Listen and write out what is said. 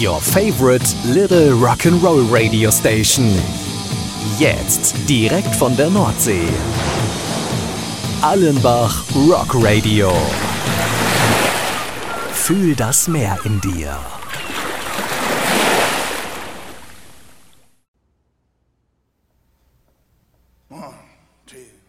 Your favorite little rock'n'roll radio station. Jetzt direkt von der Nordsee. Allenbach Rock Radio. Fühl das Meer in dir. One, two.